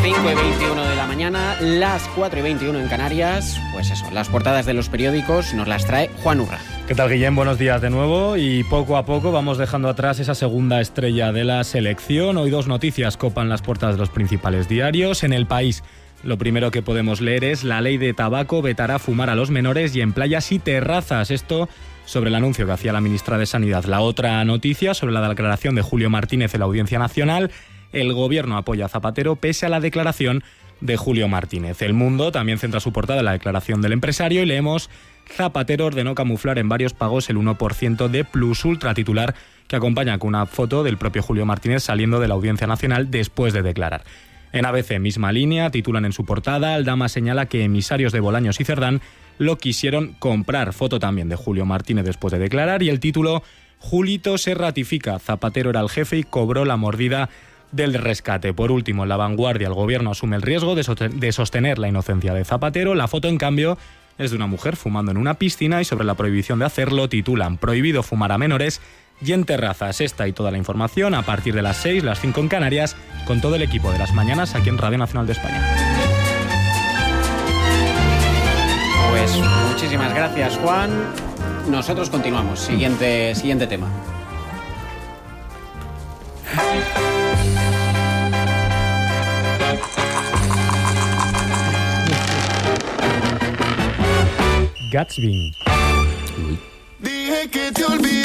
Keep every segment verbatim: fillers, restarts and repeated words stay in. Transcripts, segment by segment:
cinco y veintiuno de la mañana, las cuatro y veintiuno en Canarias. Pues eso, las portadas de los periódicos nos las trae Juan Urra. ¿Qué tal, Guillem? Buenos días de nuevo. Y poco a poco vamos dejando atrás esa segunda estrella de la selección. Hoy dos noticias copan las portadas de los principales diarios. En El País, lo primero que podemos leer es: la ley de tabaco vetará fumar a los menores y en playas y terrazas. Esto sobre el anuncio que hacía la ministra de Sanidad. La otra noticia sobre la declaración de Julio Martínez en la Audiencia Nacional. El gobierno apoya a Zapatero pese a la declaración de Julio Martínez. El Mundo también centra su portada en la declaración del empresario y leemos: Zapatero ordenó camuflar en varios pagos el uno por ciento de Plus Ultra, titular que acompaña con una foto del propio Julio Martínez saliendo de la Audiencia Nacional después de declarar. En A B C, misma línea, titulan en su portada: Aldama señala que emisarios de Bolaños y Cerdán lo quisieron comprar. Foto también de Julio Martínez después de declarar y el título: Julito se ratifica, Zapatero era el jefe y cobró la mordida del rescate. Por último, en La Vanguardia, el gobierno asume el riesgo de sostener la inocencia de Zapatero. La foto, en cambio, es de una mujer fumando en una piscina y sobre la prohibición de hacerlo titulan: prohibido fumar a menores y en terrazas. Esta y toda la información a partir de las seis, las cinco en Canarias, con todo el equipo de Las Mañanas aquí en Radio Nacional de España. Pues muchísimas gracias, Juan. Nosotros continuamos. Siguiente, siguiente tema. Gatsby. Dije que te olvidé.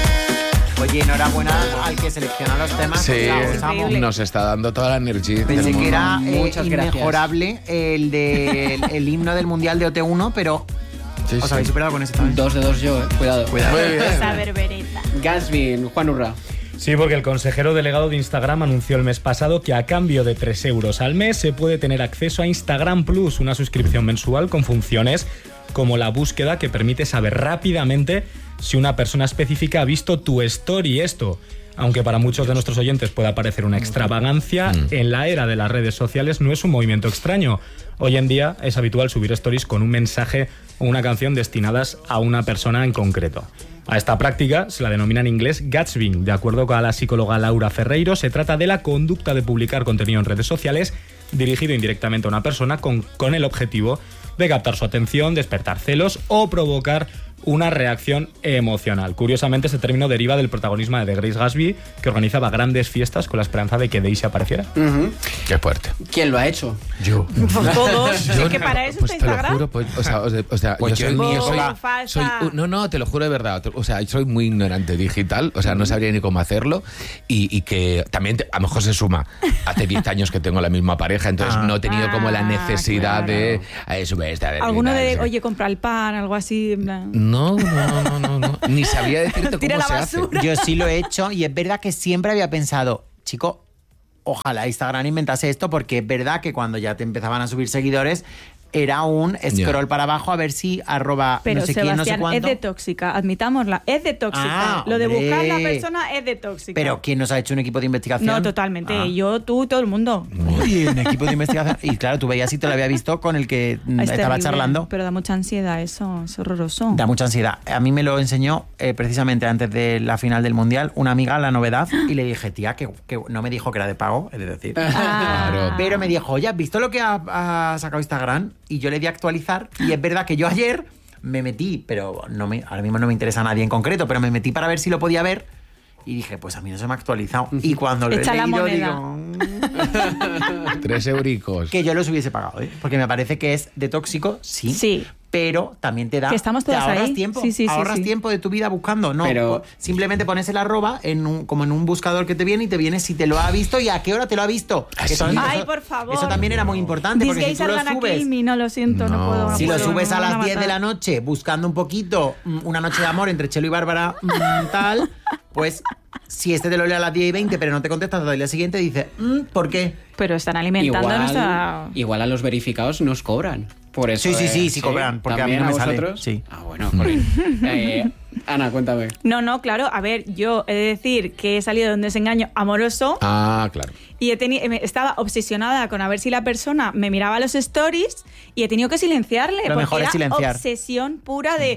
Oye, enhorabuena al que selecciona los temas. Sí, o sea, nos está dando toda la energía. Pensé que era eh, Muchas inmejorable el, de, el, el himno del Mundial de O T uno, pero Sí, os sí. habéis superado con ese también. Dos de dos yo, eh. Cuidado. Cuidado. Muy bien. Esa berbereta. Gatsby, Juan Urra. Sí, porque el consejero delegado de Instagram anunció el mes pasado que a cambio de tres euros al mes se puede tener acceso a Instagram Plus, una suscripción mensual con funciones como la búsqueda que permite saber rápidamente si una persona específica ha visto tu story. Esto, aunque para muchos de nuestros oyentes pueda parecer una extravagancia, mm. en la era de las redes sociales no es un movimiento extraño. Hoy en día es habitual subir stories con un mensaje o una canción destinadas a una persona en concreto. A esta práctica se la denomina en inglés gatsbying. De acuerdo con la psicóloga Laura Ferreiro, se trata de la conducta de publicar contenido en redes sociales dirigido indirectamente a una persona con, con el objetivo de captar su atención, despertar celos o provocar una reacción emocional. Curiosamente, este término deriva del protagonismo de Grace Gatsby, que organizaba grandes fiestas con la esperanza de que Daisy apareciera. Uh-huh. Qué fuerte. ¿Quién lo ha hecho? Yo. Pues todos. Yo Es que no, para eso pues está te Instagram. lo juro, pues, o sea, o sea, o sea Pues yo yo soy, ni yo soy, eso. falsa. soy uh, no, no, te lo juro de verdad. O sea, soy muy ignorante digital, o sea, no sabría ni cómo hacerlo y, y que también te, a lo mejor se suma. Hace diez años que tengo la misma pareja, entonces Ah. no he tenido como la Ah, necesidad claro. de a eso esta de Alguno de, tal, oye, compra el pan, algo así. En plan. no, no, no, no, no, ni sabría decirte Tira cómo la se basura. hace. Yo sí lo he hecho y es verdad que siempre había pensado, chico, ojalá Instagram inventase esto, porque es verdad que cuando ya te empezaban a subir seguidores era un scroll Ya. para abajo a ver si arroba Pero no sé quién, no sé Sebastián, es cuánto. de tóxica, admitámosla, es de tóxica. Ah, Lo de hombre. buscar a la persona es de tóxica. Pero ¿quién nos ha hecho un equipo de investigación? No, totalmente. Ah. Yo, tú, todo el mundo. Uy, un equipo de investigación. Y claro, tú veías si te lo había visto con el que mm, Es estaba terrible, charlando. Pero da mucha ansiedad eso, es horroroso. Da mucha ansiedad. A mí me lo enseñó eh, precisamente antes de la final del Mundial una amiga, la novedad, y le dije, tía, que, que no me dijo que era de pago, es decir. Ah. Claro. Pero me dijo, oye, ¿has visto lo que ha, ha sacado Instagram? Y yo le di a actualizar. Y es verdad que yo ayer me metí, pero no me, ahora mismo no me interesa a nadie en concreto, pero me metí para ver si lo podía ver. Y dije, pues a mí no se me ha actualizado. Y cuando lo he Echa la leído, moneda. digo... mm, Tres euricos. que yo los hubiese pagado, ¿eh? Porque me parece que es de tóxico, sí. Sí. Pero también te da. Que estamos te todas ahorras ahí. tiempo. Sí, sí, sí, ahorras sí. tiempo de tu vida buscando. No, Pero- po- simplemente pones el arroba en un, como en un buscador que te viene y te viene si te lo ha visto y a qué hora te lo ha visto. ¿Ah, Que sí? eso- Ay, eso- por favor. Eso también era muy importante These porque si gays tú are lo gonna subes. kill me, no lo siento, no, No. puedo. No Si lo puedo, subes me a van las diez de matar. la noche buscando un poquito mm, una noche de amor entre Chelo y Bárbara mm, tal, pues si este te lo lee a las diez y veinte pero no te contestas hasta el día siguiente, dices, mm, ¿por qué? Pero están alimentando Igual, nuestra... igual a los verificados nos cobran. Por eso, Sí, sí, eh, sí, sí cobran, porque a mí ¿también no me sale. vosotros? Sí. Ah, bueno, jolín. eh, Ana, cuéntame. No, no, claro. A ver, yo he de decir que he salido de un desengaño amoroso Ah, claro. y he teni- me- estaba obsesionada con a ver si la persona me miraba los stories y he tenido que silenciarle. Lo porque mejor es era silenciar. obsesión pura de...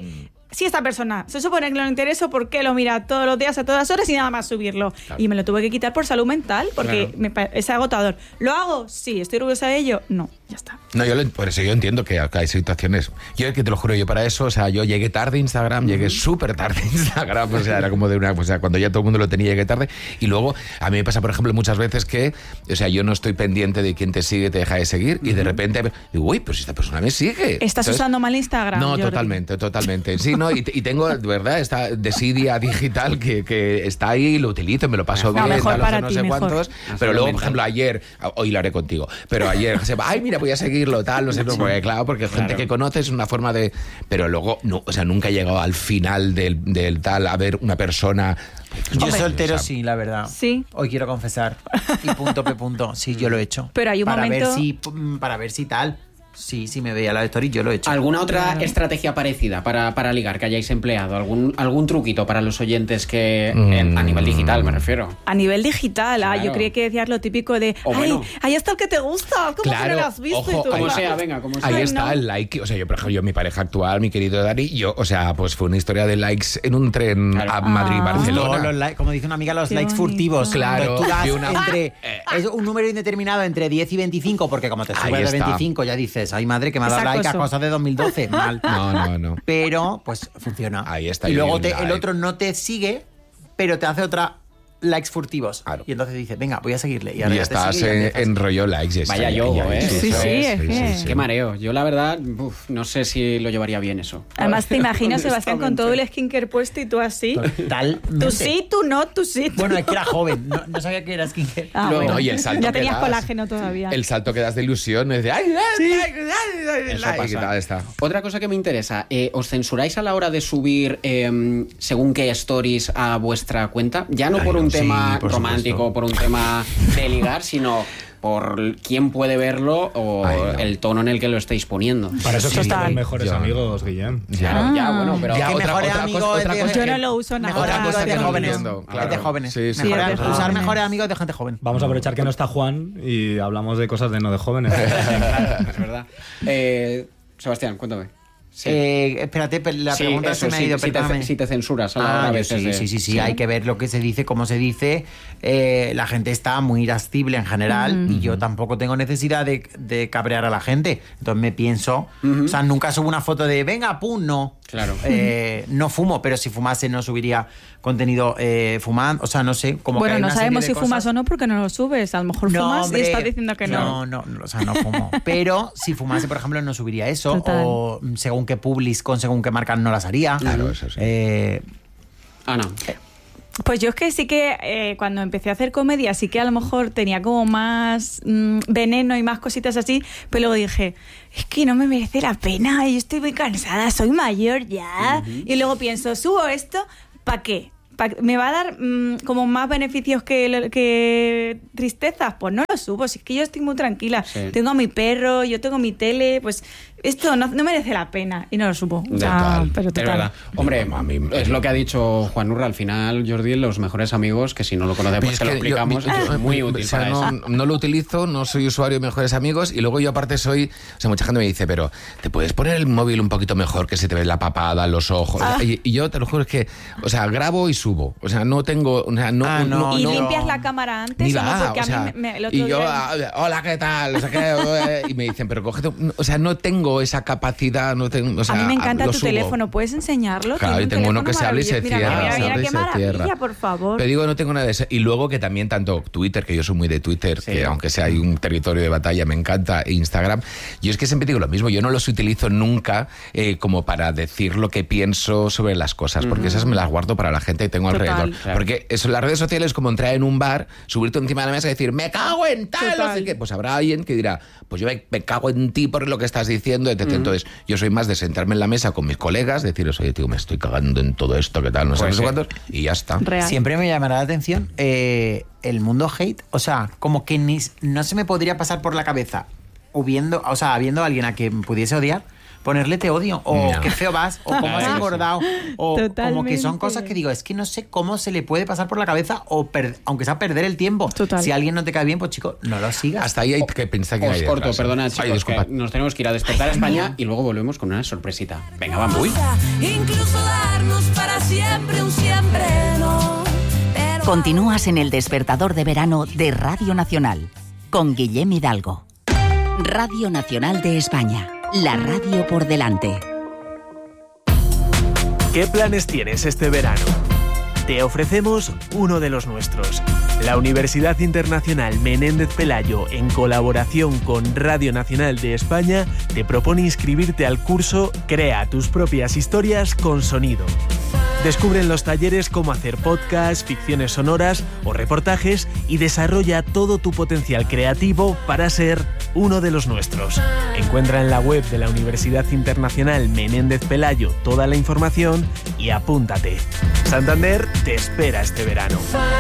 si esta persona se supone que no le interesa, ¿por qué lo mira todos los días a todas horas y nada más subirlo? Claro. Y me lo tuve que quitar por salud mental, porque claro. me, es agotador. ¿Lo hago? Sí. ¿Estoy orgullosa de ello? No. Ya está. No, yo lo, por eso yo entiendo que hay situaciones. Yo que te lo juro, yo para eso, o sea, yo llegué tarde a Instagram, llegué súper tarde a Instagram, o sea, era como de una, o sea, cuando ya todo el mundo lo tenía, llegué tarde. Y luego, a mí me pasa, por ejemplo, muchas veces que, o sea, yo no estoy pendiente de quién te sigue, te deja de seguir, uh-huh. y de repente digo, uy, pues esta persona me sigue. ¿Estás Entonces, usando mal Instagram? No, Jordi? totalmente, totalmente. Sí, no, y, y tengo, de verdad, esta desidia digital que, que está ahí, lo utilizo, me lo paso no, bien, mejor tal, para no ti, sé mejor. cuántos. Pero luego, por ejemplo, ayer, hoy lo haré contigo, pero ayer, se va, ay, mira, voy a seguirlo, tal, no sé, sí. porque, claro, porque claro. gente que conoces es una forma de... Pero luego, no, o sea, nunca he llegado al final del, del tal a ver una persona... Yo Hombre, soltero o sea, sí, la verdad. Sí. Hoy quiero confesar. Y punto, P punto. Sí, yo lo he hecho. Pero hay un para momento... Ver si, para ver si tal... Sí, sí me veía la story, yo lo he hecho. ¿Alguna otra claro. estrategia parecida para, para ligar que hayáis empleado? ¿Algún, algún truquito para los oyentes que... Mm. En, a nivel digital, me refiero. A nivel digital, claro. ah, yo creía que decías lo típico de... O ¡Ay, bueno. ahí está el que te gusta! ¿Cómo claro, que no lo has visto? Ojo, y tú, como claro. sea, venga, como sea. Ahí Ay, está no. el like. O sea, yo, por ejemplo, yo, mi pareja actual, mi querido Dani, yo, o sea, pues fue una historia de likes en un tren claro. a Madrid-Barcelona. Ah. Like, como dice una amiga, los Qué likes bonito. furtivos. Claro. Tú das una... entre, eh, es un número indeterminado entre diez y veinticinco, porque como te subes de veinticinco ya dices, ay madre, que me ha dado like a cosas de dos mil doce. Mal. No, no, no. Pero, pues, funciona. Ahí está. Y luego te, like. el otro no te sigue, pero te hace otra likes furtivos. Claro. Y entonces dice, venga, voy a seguirle. Y, ahora y ya estás sigue, en, en rollo likes. Vaya yogo, ¿eh? Sí, sí, es que... Qué mareo. Yo, la verdad, uf, no sé si lo llevaría bien eso. Además, te imagino, Sebastián, con todo el skincare puesto y tú así. Totalmente. Tú sí, tú no, tú sí. Bueno, es que era joven. No, no sabía que era skincare. Ah, no, bueno. no, y el salto ya que tenías das, colágeno todavía. El salto que das de ilusión es de... ¡Ay, sí. ay, ay, ay, Eso ay, pasa. tal está. Otra cosa que me interesa, eh, ¿os censuráis a la hora de subir eh, según qué stories a vuestra cuenta? Ya no Ay, por un sí, tema por romántico, supuesto. por un tema de ligar, sino por quién puede verlo o Ay, no. el tono en el que lo estáis poniendo. Para eso Sí, existen total. los mejores Yo- amigos, Guillem. Claro, Ah. ya, bueno, pero... Ya, Que otra- mejores otra amigos cosa- es otra de- cosa Yo que- no lo uso nada. Mejor Otra cosa de que no jóvenes. entiendo, Es claro. de jóvenes. Sí, sí. Mejor- Sí, es de usar jóvenes. mejores amigos de gente joven. Vamos a aprovechar que no está Juan y hablamos de cosas de no de jóvenes. Claro, es verdad. Eh, Sebastián, cuéntame. Sí. Eh, espérate, pe- la Sí, pregunta eso, se me sí, ha ido, si, te, perdóname. si te censuras a la hora Ah, a yo veces sí, de- sí, sí, sí, hay que ver lo que se dice, cómo se dice. Eh, la gente está muy irascible en general Mm. y yo tampoco tengo necesidad de, de cabrear a la gente. Entonces me pienso, o sea, nunca subo una foto de venga, pum, no. Claro. Eh, no fumo, pero si fumase no subiría contenido eh, fumando, o sea, no sé. Como Bueno, que hay no una sabemos si serie de fumas cosas. o no porque no lo subes. A lo mejor fumas hombre, y estás diciendo que no. No, no, o sea, no fumo. Pero si fumase, por ejemplo, no subiría eso. Total. O según qué publis con según qué marcas no las haría. Claro, eso sí. Eh, Ana. Pues yo es que sí que eh, cuando empecé a hacer comedia sí que a lo mejor tenía como más mm, veneno y más cositas así, pero luego dije, es que no me merece la pena, yo estoy muy cansada, soy mayor ya. Uh-huh. Y luego pienso, ¿subo esto? ¿Para qué? ¿Pa- ¿Me va a dar mmm, como más beneficios que, que tristezas? Pues no lo subo, si es que yo estoy muy tranquila. Sí. Tengo a mi perro, yo tengo mi tele, pues esto no, no merece la pena y no lo subo. O sea, Total. pero Es total. verdad. Hombre, A mí- es lo que ha dicho Juan Urra. Al final, Jordi, los mejores amigos, que si no lo conocemos, Pero es que lo que yo- explicamos, yo- es muy útil o sea, para no, eso. no lo utilizo, no soy usuario de mejores amigos y luego yo aparte soy, o sea, mucha gente me dice, pero ¿te puedes poner el móvil un poquito mejor que se te ve la papada, los ojos? Ah. Y, y yo te lo juro es que, o sea, grabo y subo, o sea, no tengo, o sea, no, Ah, no, ¿Y no. limpias la cámara antes Ni o no? va, Porque o a sea, mí me, me- el otro y yo, día... ah, hola, ¿qué tal? O sea, que, y me dicen, pero cógete, un- o sea, no tengo esa capacidad, no tengo, o sea, a mí me encanta lo tu subo. teléfono, ¿puedes enseñarlo? Claro, Tiene y un tengo uno teléfono que se abre y se maravilloso. cierra. Mira, mira, se mira, abre y qué se maravilla, cierra. por favor. Pero digo, no tengo nada de eso. Y luego que también tanto Twitter, que yo soy muy de Twitter, Sí. que aunque sea hay un territorio de batalla, me encanta, e Instagram. Yo es que siempre digo lo mismo, yo no los utilizo nunca eh, como para decir lo que pienso sobre las cosas, porque esas me las guardo para la gente que tengo Total. alrededor. Claro. Porque eso, las redes sociales es como entrar en un bar, subirte encima de la mesa y decir, me cago en tal, no Total. sé qué. Pues habrá alguien que dirá, pues yo me, me cago en ti por lo que estás diciendo, etcétera. Entonces, yo soy más de sentarme en la mesa con mis colegas, deciros, oye, tío, me estoy cagando en todo esto, ¿qué tal? No sé, Pues no sé sí. cuántos, y ya está. Real. Siempre me llamará la atención eh, el mundo hate. O sea, como que ni, no se me podría pasar por la cabeza, hubiendo, o sea, habiendo alguien a quien pudiese odiar, ponerle te odio, o No. qué feo vas, o cómo has Claro, engordado, o como que Totalmente. son cosas que digo, es que no sé cómo se le puede pasar por la cabeza, o per- aunque sea perder el tiempo. Total. Si a alguien no te cae bien, pues chico, no lo sigas. Hasta ahí hay que pensar que Os hay corto, detrás, ¿eh? perdona, Ay, chicos, disculpa. que nos tenemos que ir a despertar a España y luego volvemos con una sorpresita. Venga, vamos. Uy. Incluso darnos para siempre un siempre no. Pero Continúas en el despertador de verano de Radio Nacional con Guillem Hidalgo. Radio Nacional de España, la radio por delante. ¿Qué planes tienes este verano? Te ofrecemos uno de los nuestros. La Universidad Internacional Menéndez Pelayo, en colaboración con Radio Nacional de España, te propone inscribirte al curso Crea tus propias historias con sonido. Descubre en los talleres cómo hacer podcasts, ficciones sonoras o reportajes y desarrolla todo tu potencial creativo para ser uno de los nuestros. Encuentra en la web de la Universidad Internacional Menéndez Pelayo toda la información y apúntate. Santander te espera este verano.